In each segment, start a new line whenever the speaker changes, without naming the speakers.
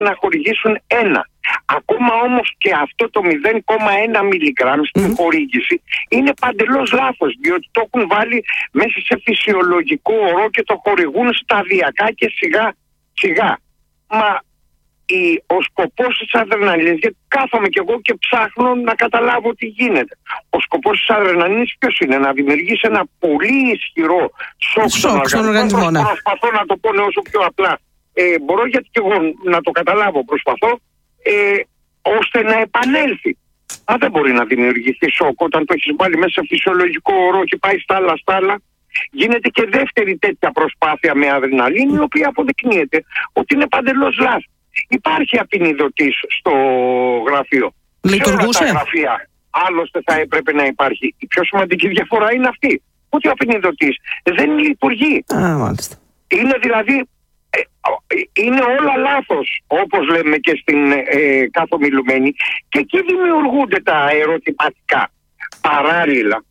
να χορηγήσουν 1. Ακόμα όμως και αυτό το 0,1 μιλιγκράμμ στην χορήγηση είναι παντελώς λάθος, διότι το έχουν βάλει μέσα σε φυσιολογικό ορό και το χορηγούν σταδιακά και σιγά σιγά. Μα ο σκοπός της αδρεναλίνης, γιατί κάθομαι κι εγώ και ψάχνω να καταλάβω τι γίνεται. Ο σκοπός της αδρεναλίνης ποιος είναι? Να δημιουργήσει ένα πολύ ισχυρό σοκ στον οργανισμό. Προσπαθώ να το πω όσο πιο απλά μπορώ, γιατί κι εγώ να το καταλάβω προσπαθώ, ώστε να επανέλθει. Μα δεν μπορεί να δημιουργηθεί σοκ όταν το έχεις βάλει μέσα σε φυσιολογικό ορό και πάει στα άλλα. Γίνεται και δεύτερη τέτοια προσπάθεια με αδρεναλίνη, η οποία αποδεικνύεται ότι είναι παντελώς λάθος. Υπάρχει απεινιδωτής στο γραφείο.
Λειτουργούσε?
Σε όλα τα γραφεία άλλωστε θα έπρεπε να υπάρχει. Η πιο σημαντική διαφορά είναι αυτή, ότι ο απεινιδωτής δεν λειτουργεί.
Μάλιστα.
Είναι δηλαδή είναι όλα λάθος, όπως λέμε και στην καθομιλουμένη, και εκεί δημιουργούνται τα ερωτηματικά. Παράλληλα,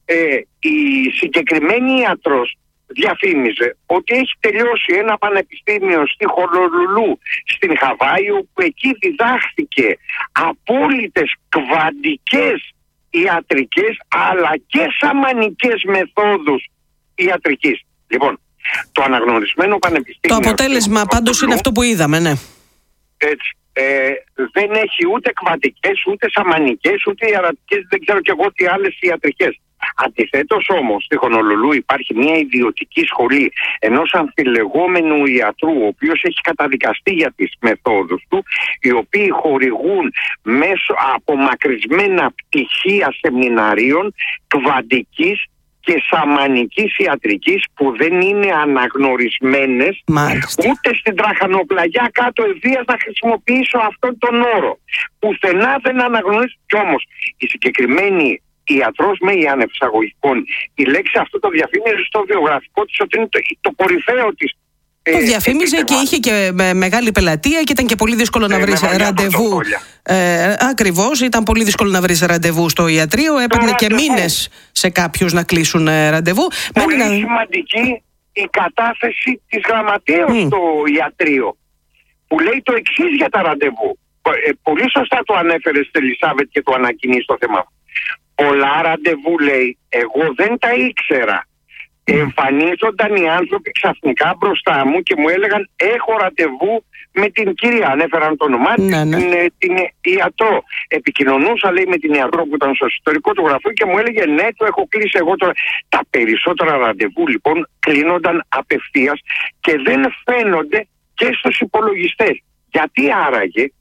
η συγκεκριμένη ιατρός διαφήμιζε ότι έχει τελειώσει ένα πανεπιστήμιο στη Χονολουλού στην Χαβάη, όπου εκεί διδάχθηκε απόλυτες κβαντικές ιατρικές αλλά και σαμανικές μεθόδους ιατρικής. Λοιπόν, το αναγνωρισμένο πανεπιστήμιο...
Το αποτέλεσμα πάντως είναι αυτό που είδαμε, ναι.
Έτσι. Δεν έχει ούτε κβαντικές, ούτε σαμανικές, ούτε ιατρικές, δεν ξέρω κι εγώ τι άλλες ιατρικές. Αντιθέτως όμως στη Χονολουλού υπάρχει μια ιδιωτική σχολή ενός αμφιλεγόμενου ιατρού, ο οποίος έχει καταδικαστεί για τις μεθόδους του, οι οποίοι χορηγούν μέσω απομακρυσμένα πτυχία σεμιναρίων κβαντικής και σαμανικής ιατρικής που δεν είναι αναγνωρισμένες.
Μάλιστα.
Ούτε στην Τραχανοπλαγιά κάτω ευθείας να χρησιμοποιήσω αυτόν τον όρο. Πουθενά δεν αναγνωρίζει. Κι όμως η συγκεκριμένη ιατρός με ή άνευ εισαγωγικών, η λέξη αυτό το διαφήμιζε στο βιογραφικό της ότι είναι το κορυφαίο της.
Το διαφήμιζε και είχε και μεγάλη πελατεία και ήταν και πολύ δύσκολο να βρεις ραντεβού. Ακριβώς, ήταν πολύ δύσκολο να βρεις ραντεβού στο ιατρείο. Έπαιρνε και μήνες σε κάποιους να κλείσουν ραντεβού.
Πολύ σημαντική η κατάθεση της γραμματέως στο ιατρείο, που λέει το εξής για τα ραντεβού. Πολύ σωστά το ανέφερε στη Ελισάβετ και το ανακοινεί στο θέμα. Πολλά ραντεβού, λέει, εγώ δεν τα ήξερα. Εμφανίζονταν οι άνθρωποι ξαφνικά μπροστά μου και μου έλεγαν έχω ραντεβού με την κυρία, ανέφεραν το όνομά της, την ιατρό. Επικοινωνούσα, λέει, με την ιατρό που ήταν στο εσωτερικό του γραφείου και μου έλεγε ναι, το έχω κλείσει εγώ τώρα. Τα περισσότερα ραντεβού λοιπόν κλείνονταν απευθείας και δεν φαίνονται και στους υπολογιστές. Γιατί άραγε?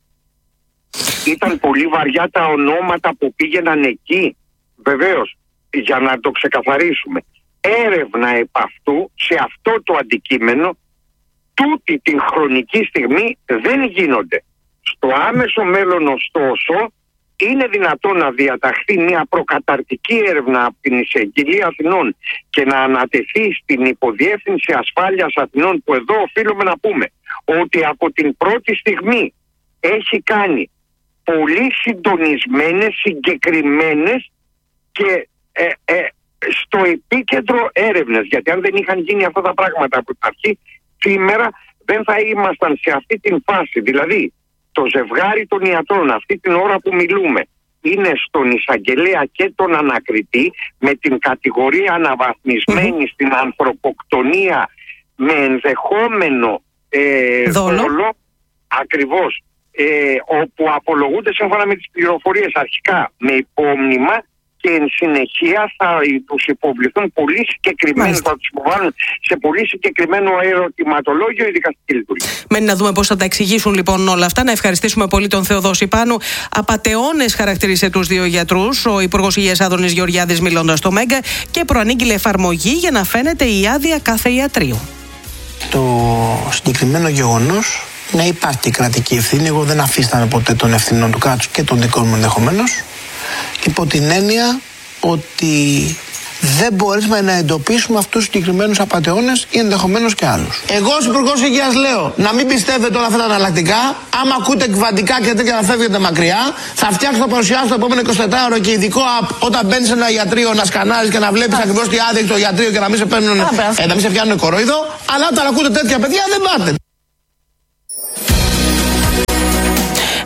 Ήταν πολύ βαριά τα ονόματα που πήγαιναν εκεί? Βεβαίως, για να το ξεκαθαρίσουμε, έρευνα επ' αυτού σε αυτό το αντικείμενο τούτη την χρονική στιγμή δεν γίνονται. Στο άμεσο μέλλον ωστόσο είναι δυνατόν να διαταχθεί μια προκαταρτική έρευνα από την Εισαγγελία Αθηνών και να ανατεθεί στην Υποδιεύθυνση Ασφάλειας Αθηνών, που εδώ οφείλουμε να πούμε ότι από την πρώτη στιγμή έχει κάνει πολύ συντονισμένες, συγκεκριμένες και στο επίκεντρο έρευνες. Γιατί αν δεν είχαν γίνει αυτά τα πράγματα από την αρχή, σήμερα δεν θα ήμασταν σε αυτή την φάση. Δηλαδή το ζευγάρι των ιατρών αυτή την ώρα που μιλούμε είναι στον εισαγγελέα και τον ανακριτή, με την κατηγορία αναβαθμισμένη στην ανθρωποκτονία με ενδεχόμενο δόλο. Ακριβώς. Όπου απολογούνται σύμφωνα με τις πληροφορίες αρχικά με υπόμνημα και εν συνεχεία θα τους υποβληθούν πολύ συγκεκριμένοι, θα τους υποβάλουν σε πολύ συγκεκριμένο ερωτηματολόγιο η δικαστική λειτουργία.
Μένει να δούμε πώς θα τα εξηγήσουν λοιπόν όλα αυτά. Να ευχαριστήσουμε πολύ τον Θεοδόση Πάνου. Απατεώνες χαρακτήρισε τους δύο γιατρούς ο Υπουργός Υγείας Άδωνης Γεωργιάδης μιλώντας στο Μέγκα και προανήγγειλε εφαρμογή για να φαίνεται η άδεια κάθε ιατρείου.
Το συγκεκριμένο γεγονός να υπάρχει κρατική ευθύνη. Εγώ δεν αφίσταμαι ποτέ των ευθυνών του κράτους και των δικών μου ενδεχομένως. Υπό την έννοια ότι δεν μπορέσουμε να εντοπίσουμε αυτούς τους συγκεκριμένους απατεώνες ή ενδεχομένως και άλλους. Εγώ ως Υπουργός Υγείας λέω να μην πιστεύετε όλα αυτά τα εναλλακτικά. Άμα ακούτε κβαντικά και τέτοια να φεύγετε μακριά, θα φτιάξω το παρουσιάσω το επόμενο 24ωρο και ειδικό app όταν μπαίνεις σε ένα ιατρείο να σκανάρεις και να βλέπεις ακριβώς τι άδεια έχει το ιατρείο και να μην σε παίρνουν, να μην σε πιάνουν κορόιδο. Αλλά όταν ακούτε τέτοια παιδιά δεν πάτε.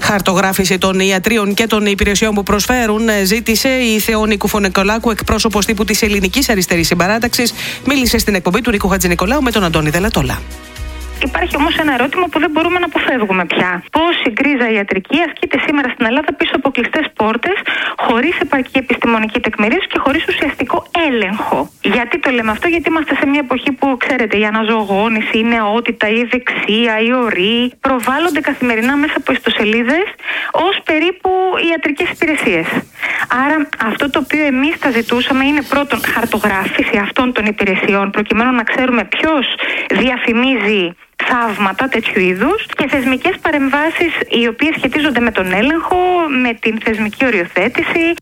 Χαρτογράφηση των ιατρίων και των υπηρεσιών που προσφέρουν ζήτησε η Θεό Νίκου Φωνικολάκου, εκπρόσωπος τύπου της Ελληνικής Αριστερής Συμπαράταξης. Μίλησε στην εκπομπή του Νίκου Χατζηνικολάου με τον Αντώνη Δελατόλα.
Υπάρχει όμως ένα ερώτημα που δεν μπορούμε να αποφεύγουμε πια. Πώς η γκρίζα ιατρική ασκείται σήμερα στην Ελλάδα πίσω από κλειστές πόρτες, χωρίς επαρκή επιστημονική τεκμηρίωση και χωρίς ουσιαστικό έλεγχο. Γιατί το λέμε αυτό? Γιατί είμαστε σε μια εποχή που, ξέρετε, η αναζωογόνηση, η νεότητα, η ευεξία, η ορή προβάλλονται καθημερινά μέσα από ιστοσελίδες ως περίπου ιατρικές υπηρεσίες. Άρα αυτό το οποίο εμείς θα ζητούσαμε είναι πρώτον χαρτογράφηση αυτών των υπηρεσιών, προκειμένου να ξέρουμε ποιος διαφημίζει θαύματα τέτοιου είδους, και θεσμικές παρεμβάσεις οι οποίες σχετίζονται με τον έλεγχο, με την θεσμική οριοθέτηση.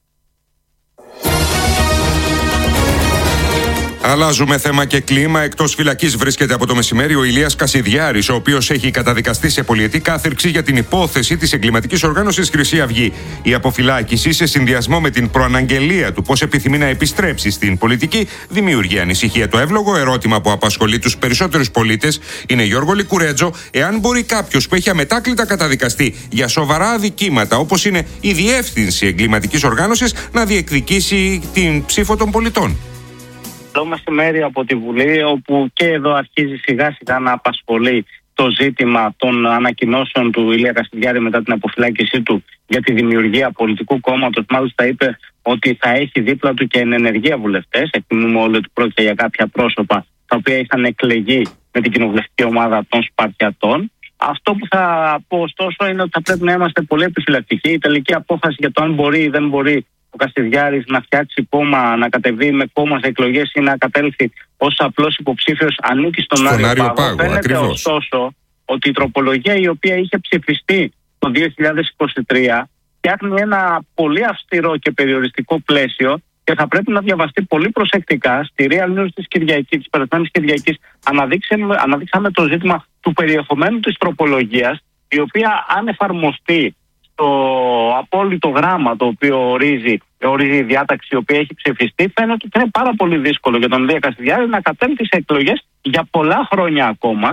Αλλάζουμε θέμα και κλίμα. Εκτός φυλακής βρίσκεται από το μεσημέρι ο Ηλίας Κασιδιάρης, ο οποίος έχει καταδικαστεί σε πολυετή κάθυρξη για την υπόθεση της εγκληματικής οργάνωσης Χρυσή Αυγή. Η αποφυλάκηση, σε συνδυασμό με την προαναγγελία του πώς επιθυμεί να επιστρέψει στην πολιτική, δημιουργεί ανησυχία. Το εύλογο ερώτημα που απασχολεί τους περισσότερους πολίτες είναι, Γιώργο Λικουρέτζο, εάν μπορεί κάποιος που έχει αμετάκλητα καταδικαστεί για σοβαρά αδικήματα, όπως είναι η διεύθυνση εγκληματικής οργάνωσης, να διεκδικήσει την ψήφο των πολιτών.
Το μεσημέρι από τη Βουλή, όπου και εδώ αρχίζει σιγά σιγά να απασχολεί το ζήτημα των ανακοινώσεων του Ηλία Κασιδιάρη μετά την αποφυλάκησή του για τη δημιουργία πολιτικού κόμματος. Μάλιστα είπε ότι θα έχει δίπλα του και ενεργεία βουλευτές. Εκτιμούμε όλοι ότι πρόκειται για κάποια πρόσωπα τα οποία είχαν εκλεγεί με την κοινοβουλευτική ομάδα των Σπαρτιατών. Αυτό που θα πω ωστόσο είναι ότι θα πρέπει να είμαστε πολύ επιφυλακτικοί. Η τελική απόφαση για το αν μπορεί ή δεν μπορεί ο Κασιδιάρης να φτιάξει κόμμα, να κατεβεί με κόμμα σε εκλογές ή να κατέλθει ως απλός υποψήφιος ανήκει στον Άριο Πάγο. Φαίνεται ακριβώς ωστόσο ότι η τροπολογία η οποία είχε ψηφιστεί το 2023 φτιάχνει ένα πολύ αυστηρό και περιοριστικό πλαίσιο και θα πρέπει να διαβαστεί πολύ προσεκτικά. Στη Real News της Κυριακής, της περασμένης Κυριακής, αναδείξαμε το ζήτημα του περιεχομένου της τροπολογίας, η οποία αν εφαρμοστεί το απόλυτο γράμμα το οποίο ορίζει η διάταξη η οποία έχει ψηφιστεί, φαίνεται ότι είναι πάρα πολύ δύσκολο για τον Ηλία Κασιδιάρη να κατέλθει σε εκλογές για πολλά χρόνια ακόμα.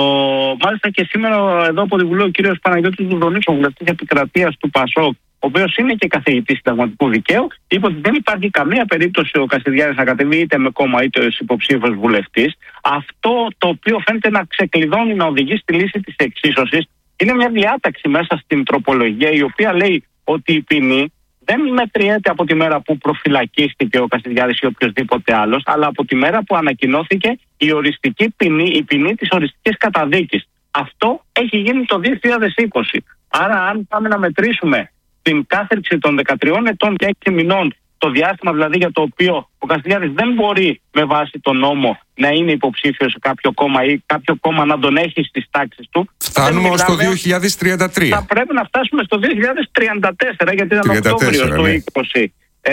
Μάλιστα και σήμερα εδώ από τη Βουλή ο κύριος Παναγιώτης Δουδονής, ο βουλευτής επικρατείας του ΠΑΣΟΚ, ο οποίος είναι και καθηγητής συνταγματικού δικαίου, είπε ότι δεν υπάρχει καμία περίπτωση ο Κασιδιάρης να κατεβεί είτε με κόμμα είτε ως υποψήφιος βουλευτής. Αυτό το οποίο φαίνεται να ξεκλειδώνει, να οδηγεί στη λύση της εξίσωσης, είναι μια διάταξη μέσα στην τροπολογία η οποία λέει ότι η ποινή δεν μετριέται από τη μέρα που προφυλακίστηκε ο Κασιδιάρης ή οποιοδήποτε άλλος, αλλά από τη μέρα που ανακοινώθηκε η οριστική ποινή, η ποινή της οριστικής καταδίκης. Αυτό έχει γίνει το 2020. Άρα αν πάμε να μετρήσουμε την κάθερξη των 13 ετών και 6 μηνών, το διάστημα δηλαδή για το οποίο ο Κασιδιάρης δεν μπορεί με βάση τον νόμο να είναι υποψήφιος σε κάποιο κόμμα ή κάποιο κόμμα να τον έχει στις τάξεις του.
Φτάνουμε ως το 2033.
Θα πρέπει να φτάσουμε στο 2034, γιατί ήταν Οκτώβριο το 2020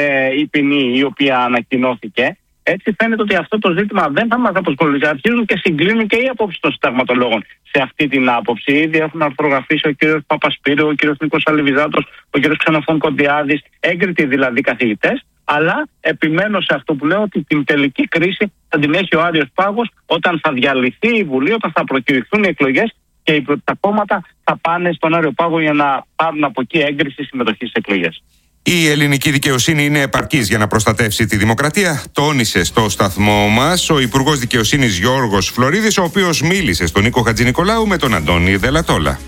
η ποινή η οποία ανακοινώθηκε. Έτσι φαίνεται ότι αυτό το ζήτημα δεν θα μας απασχολήσει. Αρχίζουν και συγκλίνουν και οι απόψεις των συνταγματολόγων σε αυτή την άποψη. Ήδη έχουν αρθρογραφήσει ο κύριος Παπασπύρου, ο κύριος Νίκος Αλιβιζάτος, ο κύριος Ξενοφών Κοντιάδης, έγκριτοι δηλαδή καθηγητές. Αλλά επιμένω σε αυτό που λέω, ότι την τελική κρίση θα την έχει ο Άριος Πάγος όταν θα διαλυθεί η Βουλή, όταν θα προκηρυχθούν οι εκλογές και τα κόμματα θα πάνε στον Άριο Πάγο για να πάρουν από εκεί έγκριση συμμετοχή στις εκλογές.
Η ελληνική δικαιοσύνη είναι επαρκής για να προστατεύσει τη δημοκρατία, τόνισε στο σταθμό μας ο Υπουργός Δικαιοσύνης Γιώργος Φλωρίδης, ο οποίος μίλησε στον Νίκο Χατζηνικολάου με τον Αντώνη Δελατόλα.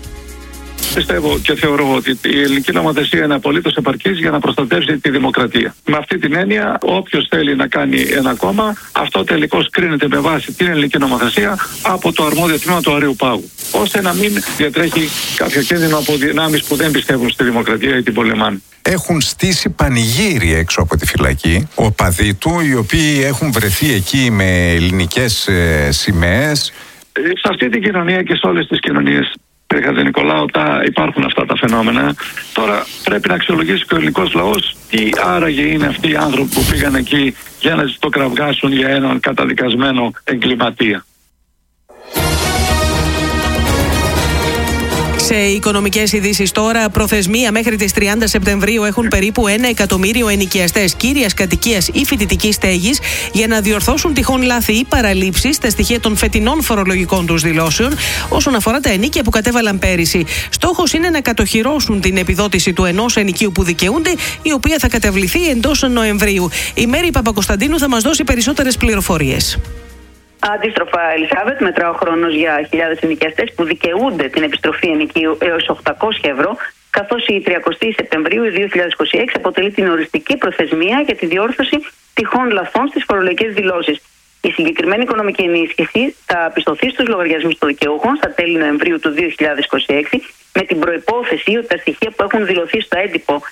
Πιστεύω και θεωρώ ότι η ελληνική νομοθεσία είναι απολύτως επαρκής για να προστατεύσει τη δημοκρατία. Με αυτή την έννοια, όποιος θέλει να κάνει ένα κόμμα, αυτό τελικώς κρίνεται με βάση την ελληνική νομοθεσία από το αρμόδιο τμήμα του Αρείου Πάγου. Ώστε να μην διατρέχει κάποιο κίνδυνο από δυνάμεις που δεν πιστεύουν στη δημοκρατία ή την πολεμάνε.
Έχουν στήσει πανηγύρι έξω από τη φυλακή, οπαδοί του, οι οποίοι έχουν βρεθεί εκεί με ελληνικές σημαίες.
Σε αυτή την κοινωνία και σε όλες τις κοινωνίες, κύριε Χατζηνικολάου, υπάρχουν αυτά τα φαινόμενα. Τώρα πρέπει να αξιολογήσει και ο ελληνικός λαός τι άραγε είναι αυτοί οι άνθρωποι που πήγαν εκεί για να ζητοκραυγάσουν για έναν καταδικασμένο εγκληματία.
Σε οικονομικές ειδήσεις τώρα, προθεσμία μέχρι τις 30 Σεπτεμβρίου έχουν περίπου 1 εκατομμύριο ενοικιαστές κύριας κατοικίας ή φοιτητικής στέγης για να διορθώσουν τυχόν λάθη ή παραλήψεις στα στοιχεία των φετινών φορολογικών τους δηλώσεων όσον αφορά τα ενοίκια που κατέβαλαν πέρυσι. Στόχος είναι να κατοχυρώσουν την επιδότηση του ενός ενοικίου που δικαιούνται, η οποία θα καταβληθεί εντός Νοεμβρίου. Η Μέρη Παπακοσταντίνου θα μας δώσει περισσότερες πληροφορίες.
Αντίστροφα, Ελισάβετ, μετρά ο χρόνος για χιλιάδες ενοικιαστές που δικαιούνται την επιστροφή ενοικίου έως 800 ευρώ, καθώς η 30 Σεπτεμβρίου 2026 αποτελεί την οριστική προθεσμία για τη διόρθωση τυχόν λαθών στις φορολογικές δηλώσεις. Η συγκεκριμένη οικονομική ενίσχυση θα πιστωθεί στους λογαριασμούς των δικαιούχων στα τέλη Νοεμβρίου του 2026, με την προϋπόθεση ότι τα στοιχεία που έχουν δηλωθεί στο έντυπο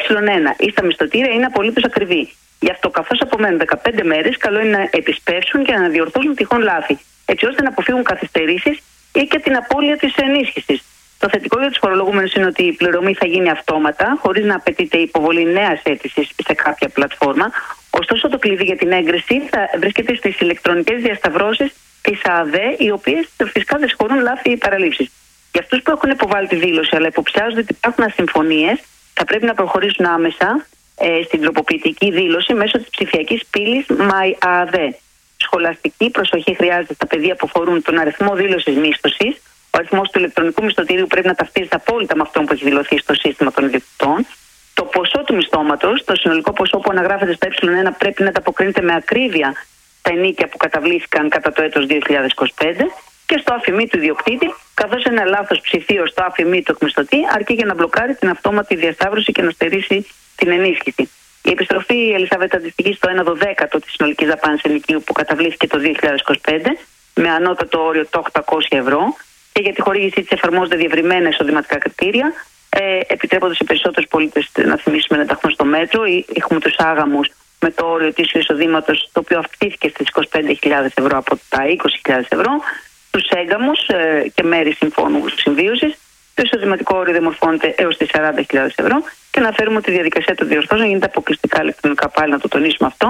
Ε1 ή στα μισθωτήρια είναι απολύτως ακριβή. Γι' αυτό, καθώς απομένουν 15 μέρες, καλό είναι να επισπεύσουν και να διορθώσουν τυχόν λάθη, έτσι ώστε να αποφύγουν καθυστερήσεις ή και την απώλεια της ενίσχυσης. Το θετικό για τους φορολογούμενους είναι ότι η πληρωμή θα γίνει αυτόματα, χωρίς να απαιτείται η υποβολή νέας αίτησης σε κάποια πλατφόρμα. Ωστόσο, το κλειδί για την έγκριση θα βρίσκεται στις ηλεκτρονικές διασταυρώσεις της ΑΔΕ, οι οποίες φυσικά δεν συγχωρούν λάθη ή παραλήψεις. Για αυτούς που έχουν υποβάλει τη δήλωση, αλλά υποψιάζονται ότι υπάρχουν ασυμφωνίες, θα πρέπει να προχωρήσουν άμεσα στην τροποποιητική δήλωση μέσω της ψηφιακής πύλης MyAD. Σχολαστική προσοχή χρειάζεται στα πεδία που αφορούν τον αριθμό δήλωσης μίσθωσης. Ο αριθμός του ηλεκτρονικού μισθωτηρίου πρέπει να ταυτίζεται απόλυτα με αυτόν που έχει δηλωθεί στο σύστημα των ιδιοκτητών. Το ποσό του μισθώματος, το συνολικό ποσό που αναγράφεται στο Ε1 πρέπει να ανταποκρίνεται με ακρίβεια στα ενίκια που καταβλήθηκαν κατά το έτος 2025 και στο αφημί του ιδιοκτήτη, καθώς ένα λάθος ψηφίο στο αφημί του εκμισθωτή αρκεί για να μπλοκάρει την αυτόματη διασταύρωση και να στερήσει την ενίσχυση. Η επιστροφή, Ελισάβετ, αντιστοιχεί στο 1/12 της συνολικής δαπάνης ενοικίου που καταβλήθηκε το 2025 με ανώτατο όριο το 800 ευρώ και για τη χορήγησή της εφαρμόζονται διευρυμένα εισοδηματικά κριτήρια, επιτρέποντας σε περισσότερους πολίτες να θυμίσουμε να ενταχθούν στο μέτρο. Έχουμε τους άγαμους με το όριο ετήσιου εισοδήματος, το οποίο αυξήθηκε στις 25.000 ευρώ από τα 20.000 ευρώ, τους έγκαμους και μέρη συμφώνου συμβίωσης. Το εισοδηματικό όριο διαμορφώνεται έως τις 40.000 ευρώ και να φέρουμε ότι η διαδικασία των διορθώσεων γίνεται αποκλειστικά ηλεκτρονικά, πάλι να το τονίσουμε αυτό.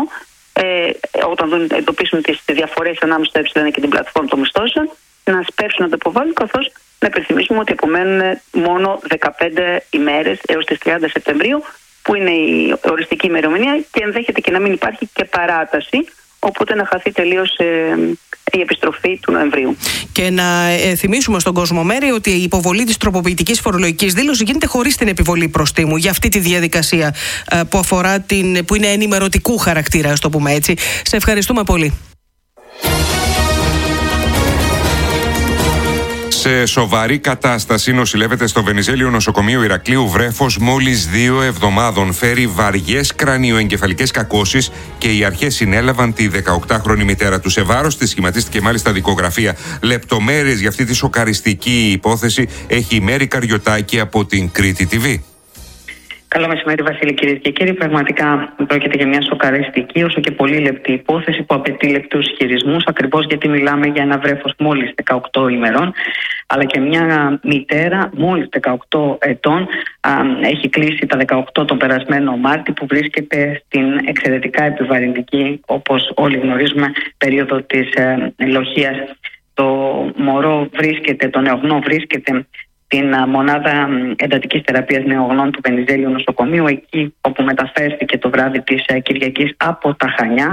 Όταν εντοπίσουν τις διαφορές ανάμεσα στο Ε1 και την πλατφόρμα των μισθώσεων, να σπεύσουν να το υποβάλουν, καθώς να υπενθυμίσουμε ότι απομένουν μόνο 15 ημέρες έως τις 30 Σεπτεμβρίου, που είναι η οριστική ημερομηνία και ενδέχεται και να μην υπάρχει και παράταση, οπότε να χαθεί τελείως η επιστροφή του Νοεμβρίου.
Και να θυμίσουμε στον κόσμο, Μέρη, ότι η υποβολή της τροποποιητικής φορολογικής δήλωσης γίνεται χωρίς την επιβολή προστίμου για αυτή τη διαδικασία που αφορά που είναι ενημερωτικού χαρακτήρα, ας το πούμε έτσι. Σε ευχαριστούμε πολύ.
Σε σοβαρή κατάσταση νοσηλεύεται στο Βενιζέλιο νοσοκομείο Ηρακλείου βρέφος μόλις 2 εβδομάδων. Φέρει βαριές κρανιοεγκεφαλικές κακώσεις και οι αρχές συνέλαβαν τη 18χρονη μητέρα του. Σε βάρος της σχηματίστηκε μάλιστα δικογραφία. Λεπτομέρειες για αυτή τη σοκαριστική υπόθεση έχει η Μέρη Καριωτάκη από την Κρήτη TV.
Καλό μεσημέρι, Βασίλη, κυρίες και κύριοι. Πραγματικά πρόκειται για μια σοκαριστική, όσο και πολύ λεπτή υπόθεση που απαιτεί λεπτούς χειρισμούς, ακριβώς γιατί μιλάμε για ένα βρέφος μόλις 18 ημερών, αλλά και μια μητέρα μόλις 18 ετών. Έχει κλείσει τα 18 τον περασμένο Μάρτη, που βρίσκεται στην εξαιρετικά επιβαρυντική, όπως όλοι γνωρίζουμε, περίοδο της λοχείας. Το μωρό το νεογνώ βρίσκεται την μονάδα εντατικής θεραπείας νεογνών του Βενιζέλιου νοσοκομείου, εκεί όπου μεταφέρθηκε το βράδυ της Κυριακής από τα Χανιά,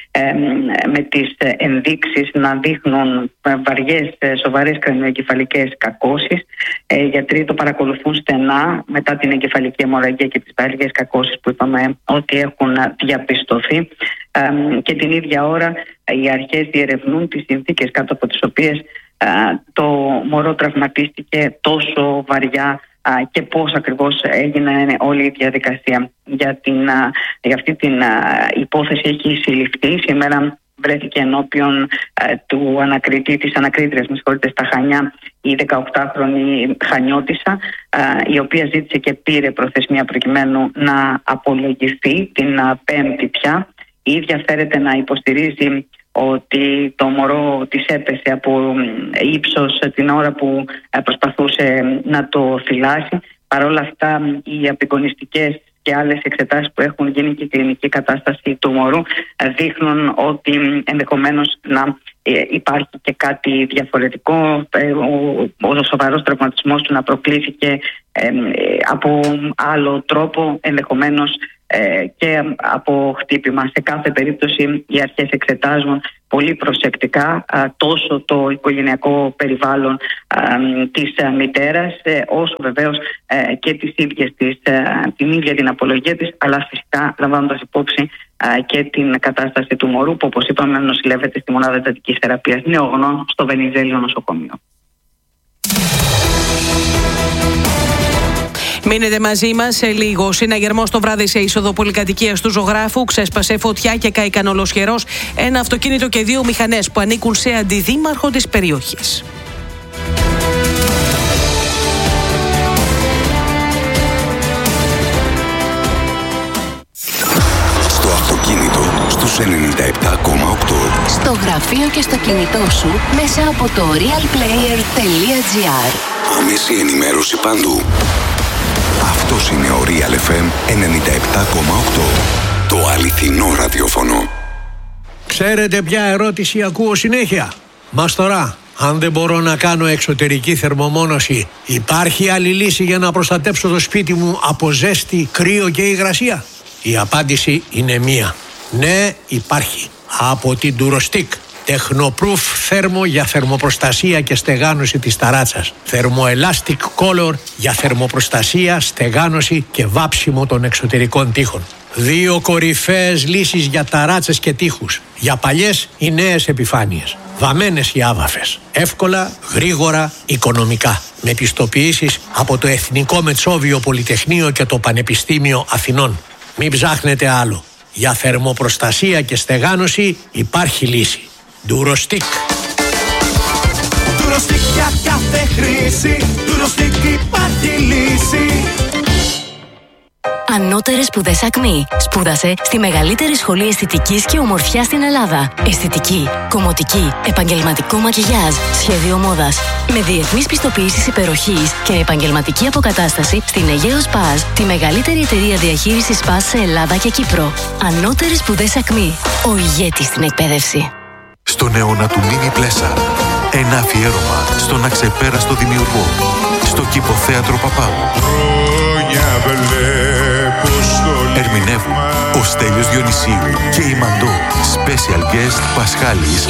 με τις ενδείξεις να δείχνουν βαριές, σοβαρές κρανιοεγκεφαλικές κακώσεις. Οι γιατροί το παρακολουθούν στενά μετά την εγκεφαλική αιμορραγία και τις βαριές κακώσεις που είπαμε ότι έχουν διαπιστωθεί, και την ίδια ώρα οι αρχές διερευνούν τις συνθήκες κάτω από τις οποίες το μωρό τραυματίστηκε τόσο βαριά και πώς ακριβώς έγινε όλη η διαδικασία. Για αυτή την υπόθεση έχει συλληφθεί. Σήμερα βρέθηκε ενώπιον του ανακριτή, της ανακρίτριας στα Χανιά, η 18χρονη Χανιώτισσα, η οποία ζήτησε και πήρε προθεσμία προκειμένου να απολογηθεί την Πέμπτη πια. Η ίδια φέρεται να υποστηρίζει ότι το μωρό της έπεσε από ύψος την ώρα που προσπαθούσε να το θυλάσει. Παρ' όλα αυτά, οι απεικονιστικές και άλλες εξετάσεις που έχουν γίνει και η κλινική κατάσταση του μωρού δείχνουν ότι ενδεχομένως να υπάρχει και κάτι διαφορετικό. Ο σοβαρός τραυματισμός του να προκλήθηκε από άλλο τρόπο, ενδεχομένως και από χτύπημα. Σε κάθε περίπτωση οι αρχές εξετάζουν πολύ προσεκτικά τόσο το οικογενειακό περιβάλλον της μητέρας, όσο βεβαίως και την ίδια την απολογία της, αλλά φυσικά λαμβάνοντας υπόψη και την κατάσταση του μωρού, που όπως είπαμε νοσηλεύεται στη μονάδα εντατικής θεραπείας νεογνών στο Βενιζέλιο νοσοκομείο.
Μείνετε μαζί μας σε λίγο. Συναγερμός το βράδυ σε είσοδο πολυκατοικίας του Ζωγράφου. Ξέσπασε φωτιά και κάηκαν ολοσχερός ένα αυτοκίνητο και 2 μηχανές που ανήκουν σε αντιδήμαρχο της περιοχής.
Στο αυτοκίνητο στους 97,8.
Στο γραφείο και στο κινητό σου μέσα από το realplayer.gr.
Άμεση ενημέρωση παντού. Αυτός είναι ο Real FM 97,8. Το αληθινό ραδιόφωνο.
Ξέρετε ποια ερώτηση ακούω συνέχεια? Μας τώρα, αν δεν μπορώ να κάνω εξωτερική θερμομόνωση, υπάρχει άλλη λύση για να προστατέψω το σπίτι μου από ζέστη, κρύο και υγρασία? Η απάντηση είναι μία. Ναι, υπάρχει. Από την Durostick. Technoproof θέρμο για θερμοπροστασία και στεγάνωση της ταράτσας. Thermoelastic Color για θερμοπροστασία, στεγάνωση και βάψιμο των εξωτερικών τοίχων. 2 κορυφαίες λύσεις για ταράτσες και τοίχους. Για παλιές ή νέες επιφάνειες. Βαμμένες ή άβαφες. Εύκολα, γρήγορα, οικονομικά. Με πιστοποιήσεις από το Εθνικό Μετσόβιο Πολυτεχνείο και το Πανεπιστήμιο Αθηνών. Μην ψάχνετε άλλο. Για θερμοπροστασία και στεγάνωση υπάρχει λύση. Durostick.
Durostick για κάθε χρήση. Durostick υπάρχει λύση.
Ανώτερες σπουδές ΑΚΜΗ. Σπούδασε στη μεγαλύτερη σχολή αισθητικής και ομορφιάς στην Ελλάδα. Αισθητική, κομμωτική, επαγγελματικό μακιγιάζ, σχέδιο μόδας. Με διεθνείς πιστοποιήσεις υπεροχής και επαγγελματική αποκατάσταση στην Αιγαίος Σπάζ, τη μεγαλύτερη εταιρεία διαχείρισης Σπάζ σε Ελλάδα και Κύπρο. Ανώτερες σπουδές ΑΚΜΗ. Ο ηγέτης στην εκπαίδευση.
Στον αιώνα του Μίνι Πλέσα. Ένα αφιέρωμα στον αξεπέραστο δημιουργό. Στο Κηποθέατρο Παπάγου. Ερμηνεύουν ο Στέλιος Διονυσίου και η Μαντώ. Special guest Πασχάλης.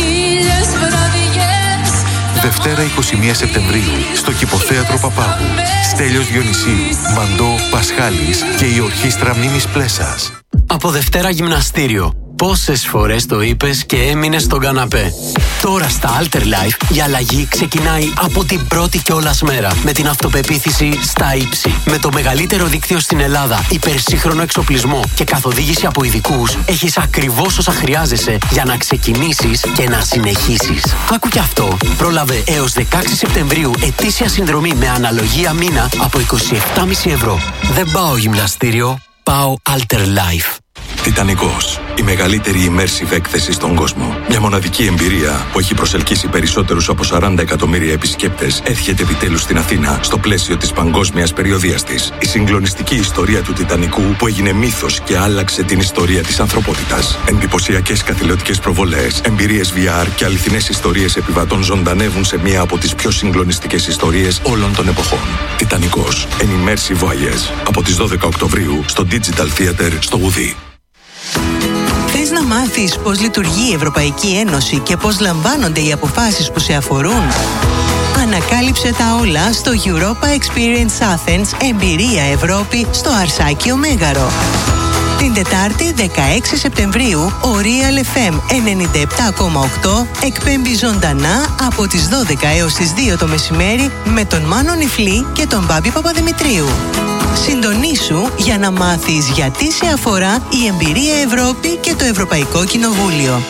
Δευτέρα 21 Σεπτεμβρίου στο Κηποθέατρο Παπάγου. Στέλιος Διονυσίου, Μαντώ, Πασχάλης και η Ορχήστρα Μίμης Πλέσας.
Από Δευτέρα γυμναστήριο. Πόσες φορές το είπες και έμεινες στον καναπέ? Τώρα στα Alter Life η αλλαγή ξεκινάει από την πρώτη κιόλας μέρα. Με την αυτοπεποίθηση στα ύψη. Με το μεγαλύτερο δίκτυο στην Ελλάδα, υπερσύγχρονο εξοπλισμό και καθοδήγηση από ειδικούς, έχεις ακριβώς όσα χρειάζεσαι για να ξεκινήσεις και να συνεχίσεις. Άκου κι αυτό. Πρόλαβε έως 16 Σεπτεμβρίου ετήσια συνδρομή με αναλογία μήνα από 27,5 ευρώ. Δεν πάω γυμναστήριο, πάω Alter Life.
Τιτανικός. Η μεγαλύτερη immersive έκθεση στον κόσμο. Μια μοναδική εμπειρία που έχει προσελκύσει περισσότερους από 40 εκατομμύρια επισκέπτες έρχεται επιτέλους στην Αθήνα στο πλαίσιο της παγκόσμιας περιοδίας της. Η συγκλονιστική ιστορία του Τιτανικού που έγινε μύθος και άλλαξε την ιστορία της ανθρωπότητας. Εντυπωσιακές καθηλωτικές προβολές, εμπειρίες VR και αληθινές ιστορίες επιβατών ζωντανεύουν σε μία από τις πιο συγκλονιστικές ιστορίες όλων των εποχών. Τιτανικός. An immersive voyage. Από τις 12 Οκτωβρίου στο Digital Theater στο Γουδί.
Θες να μάθεις πώς λειτουργεί η Ευρωπαϊκή Ένωση και πώς λαμβάνονται οι αποφάσεις που σε αφορούν? Ανακάλυψε τα όλα στο Europa Experience Athens Εμπειρία Ευρώπη στο Αρσάκιο Μέγαρο. Την Τετάρτη 16 Σεπτεμβρίου ο Real FM 97,8 εκπέμπει ζωντανά από τις 12 έως τις 2 το μεσημέρι με τον Μάνο Νιφλή και τον Μπάμπη Παπαδημητρίου. Συντονίσου για να μάθεις γιατί σε αφορά η Εμπειρία Ευρώπη και το Ευρωπαϊκό Κοινοβούλιο.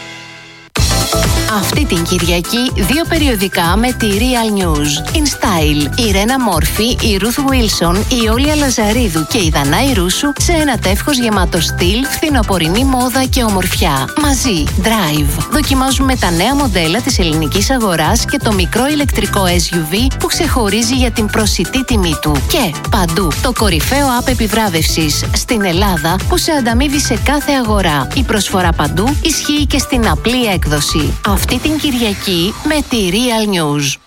Αυτή την Κυριακή 2 περιοδικά με τη Real News. In Style, η Ρένα Μόρφη, η Ruth Wilson, η Όλια Λαζαρίδου και η Δανάη Ρούσου σε ένα τεύχος γεμάτο στυλ, φθινοπορεινή μόδα και ομορφιά. Μαζί, Drive. Δοκιμάζουμε τα νέα μοντέλα της ελληνικής αγοράς και το μικρό ηλεκτρικό SUV που ξεχωρίζει για την προσιτή τιμή του. Και παντού, το κορυφαίο app επιβράβευσης στην Ελλάδα που σε ανταμείβει σε κάθε αγορά. Η προσφορά παντού ισχύει και στην απλή έκδοση. αυτή την Κυριακή με τη Real News.